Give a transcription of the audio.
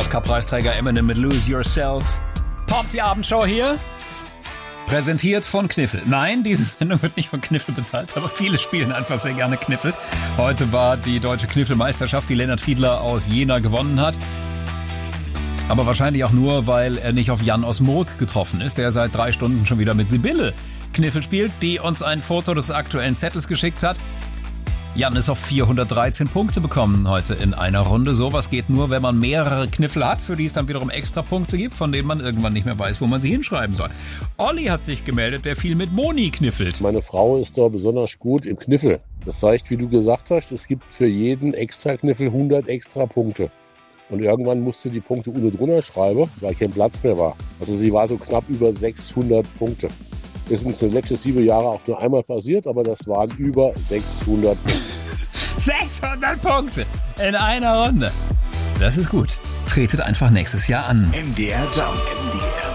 Oscar-Preisträger Eminem mit Lose Yourself. Top, die Abendshow hier. Präsentiert von Kniffel. Nein, diese Sendung wird nicht von Kniffel bezahlt, aber viele spielen einfach sehr gerne Kniffel. Heute war die deutsche Kniffelmeisterschaft, die Lennart Fiedler aus Jena gewonnen hat. Aber wahrscheinlich auch nur, weil er nicht auf Jan aus Murg getroffen ist, der seit 3 Stunden schon wieder mit Sibylle Kniffel spielt, die uns ein Foto des aktuellen Zettels geschickt hat. Jan ist auf 413 Punkte bekommen heute in einer Runde. Sowas geht nur, wenn man mehrere Kniffel hat, für die es dann wiederum extra Punkte gibt, von denen man irgendwann nicht mehr weiß, wo man sie hinschreiben soll. Olli hat sich gemeldet, der viel mit Moni kniffelt. Meine Frau ist da besonders gut im Kniffel. Das heißt, wie du gesagt hast, es gibt für jeden extra Kniffel 100 extra Punkte. Und irgendwann musste die Punkte unten drunter schreiben, weil kein Platz mehr war. Also sie war so knapp über 600 Punkte. Ist uns in den letzten 7 Jahren auch nur einmal passiert, aber das waren über 600 Punkte. 600 Punkte in einer Runde. Das ist gut. Tretet einfach nächstes Jahr an. MDR Jump.